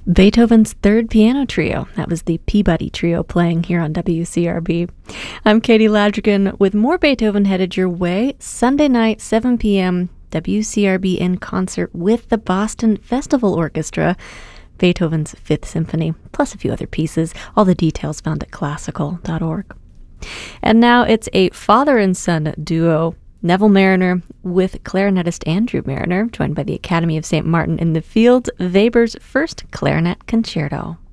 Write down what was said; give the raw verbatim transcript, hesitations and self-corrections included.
Beethoven's Third Piano Trio. That was the Peabody Trio playing here on W C R B. I'm Katie Ladrigan with more Beethoven headed your way. Sunday night, seven p.m., W C R B in concert with the Boston Festival Orchestra, Beethoven's Fifth Symphony, plus a few other pieces. All the details found at classical dot org. And now it's a father and son duo, Neville Marriner with clarinetist Andrew Marriner, joined by the Academy of Saint Martin in the Fields, Weber's first clarinet concerto.